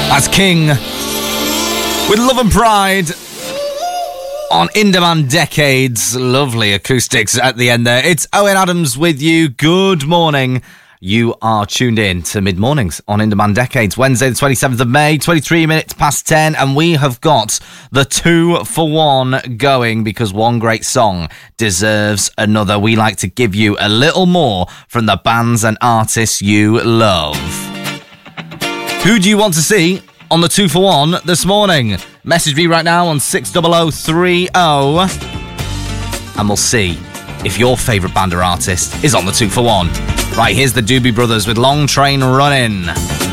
That's King with Love and Pride on In Demand Decades. Lovely acoustics at the end there. It's Owen Adams with you. Good morning. You are tuned in to Mid-Mornings on In Demand Decades. Wednesday the 27th of May, 23 minutes past 10, and we have got the 2 for 1 going because one great song deserves another. We like to give you a little more from the bands and artists you love. Who do you want to see on the 2 for 1 this morning? Message me right now on 60030 and we'll see if your favourite band or artist is on the 2 for 1. Right, here's the Doobie Brothers with Long Train Running.